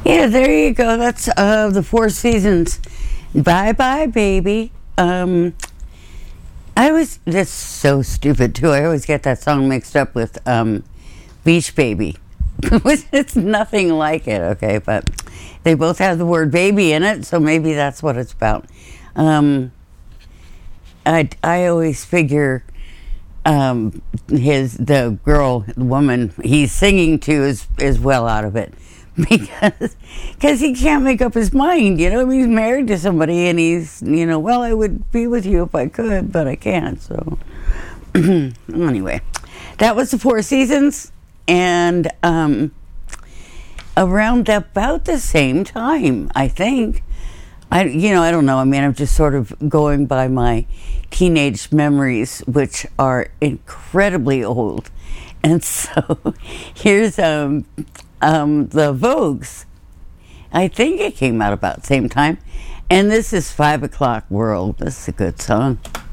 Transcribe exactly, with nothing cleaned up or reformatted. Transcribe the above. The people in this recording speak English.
Yeah, there you go. That's uh, the Four Seasons. Bye bye, baby. Um, I always, that's so stupid too. I always get that song mixed up with um, Beach Baby. It's nothing like it, okay? But they both have the word baby in it, so maybe that's what it's about. Um, I, I always figure um, his the girl, the woman he's singing to is, is well out of it. Because cause he can't make up his mind, you know. I mean, he's married to somebody, and he's, you know, well, I would be with you if I could, but I can't. So, anyway, that was the Four Seasons, and um, around about the same time, I think. I, you know, I don't know. I mean, I'm just sort of going by my teenage memories, which are incredibly old, and so here's um. Um, the Vogues. I think it came out about the same time. And this is Five O'Clock World. This is a good song.